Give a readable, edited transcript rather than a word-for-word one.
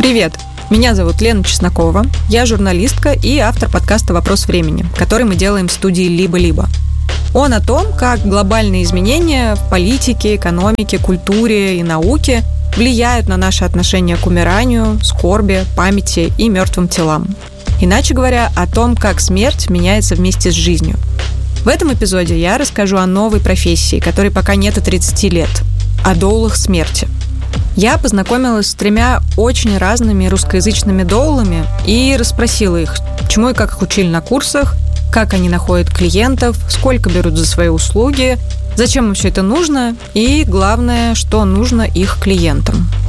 Привет! Меня зовут Лена Чеснокова, я журналистка и автор подкаста «Вопрос времени», который мы делаем в студии «Либо-либо». Он о том, как глобальные изменения в политике, экономике, культуре и науке влияют на наше отношение к умиранию, скорби, памяти и мертвым телам. Иначе говоря, о том, как смерть меняется вместе с жизнью. В этом эпизоде я расскажу о новой профессии, которой пока нет и 30 лет – о доулах смерти. Я познакомилась с 3 очень разными русскоязычными доулами и расспросила их, чему и как их учили на курсах, как они находят клиентов, сколько берут за свои услуги, зачем им все это нужно и, главное, что нужно их клиентам.